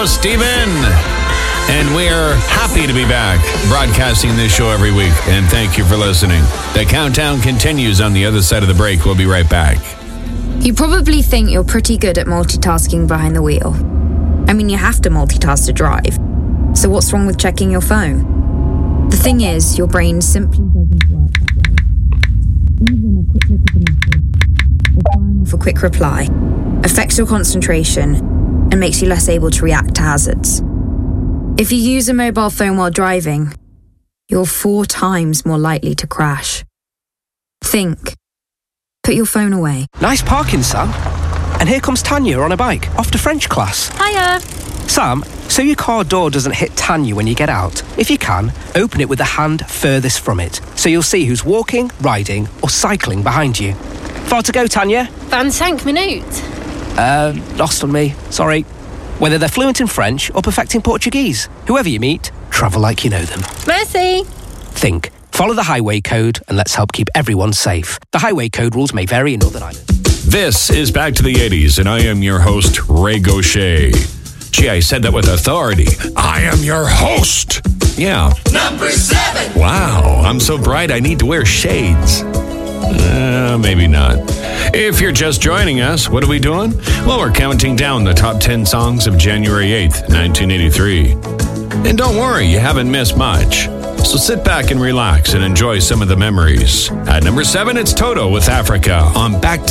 host, Steven. And we're happy to be back broadcasting this show every week. And thank you for listening. The countdown continues on the other side of the break. We'll be right back. You probably think you're pretty good at multitasking behind the wheel. I mean, you have to multitask to drive. So what's wrong with checking your phone? The thing is, your brain simply doesn't work that way. Even a quick look at the message, or firing off a quick reply, affects your concentration and makes you less able to react to hazards. If you use a mobile phone while driving, you're 4 times more likely to crash. Think. Put your phone away. Nice parking, Sam. And here comes Tanya on a bike, off to French class. Hiya. Sam, so your car door doesn't hit Tanya when you get out. If you can, open it with the hand furthest from it, so you'll see who's walking, riding, or cycling behind you. Far to go, Tanya? 25 minutes. Lost on me. Sorry. Whether they're fluent in French or perfecting Portuguese, whoever you meet, travel like you know them. Merci. Think. Follow the highway code and let's help keep everyone safe. The highway code rules may vary in Northern Ireland. This is Back to the 80s, and I am your host, Ray Gaucher. Gee, I said that with authority. I am your host. Yeah. Number 7. Wow, I'm so bright I need to wear shades. Maybe not. If you're just joining us, what are we doing? Well, we're counting down the top 10 songs of January 8th, 1983. And don't worry, you haven't missed much. So sit back and relax and enjoy some of the memories. At number 7, it's Toto with Africa on Back to